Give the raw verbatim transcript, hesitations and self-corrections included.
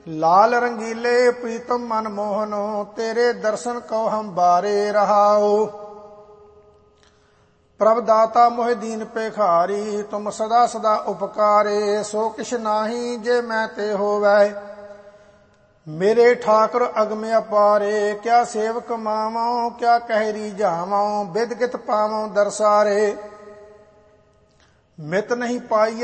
लाल रंगीले प्रीतम मन मोहनो, तेरे दर्शन को हम बारे रहाओ। प्रभ दाता मोहि दीन पेखारी, तुम सदा सदा उपकारे। सो किश नाही जे मैं ते होवै, मेरे ठाकुर अगम अपारे। क्या सेवक मावो क्या कहरी जावो, बिद गित पावो दरसारे। मित नहीं पाई